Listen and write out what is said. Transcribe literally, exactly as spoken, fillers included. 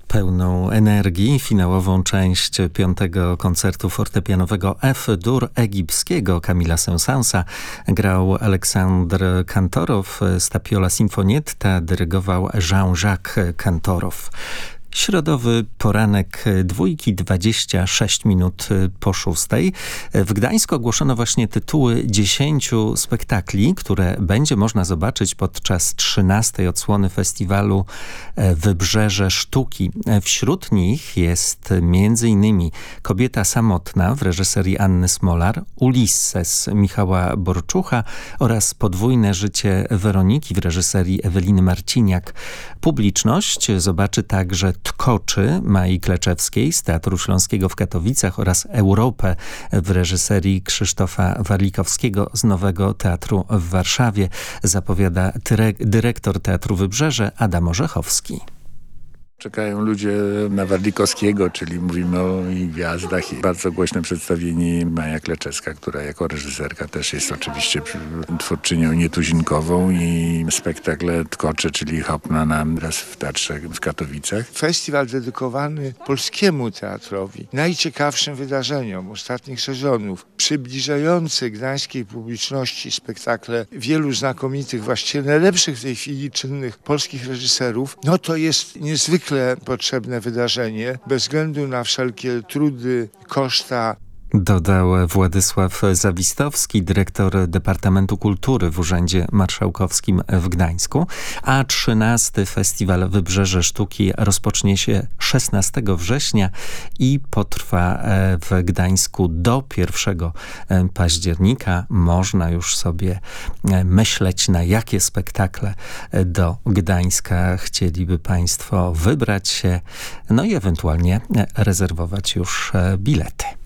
pełną energii finałową część piątego koncertu fortepianowego F-dur egipskiego Kamila Saint-Saënsa grał Aleksandr Kantorow, Stapiola Sinfonietta dyrygował Jean-Jacques Kantorow. Środowy poranek dwójki, dwadzieścia sześć minut po szóstej. W Gdańsku ogłoszono właśnie tytuły dziesięciu spektakli, które będzie można zobaczyć podczas trzynastej odsłony festiwalu Wybrzeże Sztuki. Wśród nich jest między innymi Kobieta samotna w reżyserii Anny Smolar, Ulisses Michała Borczucha oraz Podwójne życie Weroniki w reżyserii Eweliny Marciniak. Publiczność zobaczy także Tkoczy Mai Kleczewskiej z Teatru Śląskiego w Katowicach oraz Europę w reżyserii Krzysztofa Warlikowskiego z Nowego Teatru w Warszawie, zapowiada dyrektor Teatru Wybrzeże Adam Orzechowski. Czekają ludzie na Warlikowskiego, czyli mówimy o ich gwiazdach. I bardzo głośne przedstawienie Maja Kleczewska, która jako reżyserka też jest oczywiście twórczynią nietuzinkową, i spektakle Tkocze, czyli Hopmana raz w Teatrze w Katowicach. Festiwal dedykowany polskiemu teatrowi, najciekawszym wydarzeniom ostatnich sezonów, przybliżający gdańskiej publiczności spektakle wielu znakomitych, właściwie najlepszych w tej chwili czynnych polskich reżyserów, no to jest niezwykle potrzebne wydarzenie, bez względu na wszelkie trudy, koszta. Dodał Władysław Zawistowski, dyrektor Departamentu Kultury w Urzędzie Marszałkowskim w Gdańsku. A trzynasty Festiwal Wybrzeże Sztuki rozpocznie się szesnastego września i potrwa w Gdańsku do pierwszego października. Można już sobie myśleć, na jakie spektakle do Gdańska chcieliby Państwo wybrać się, no i ewentualnie rezerwować już bilety.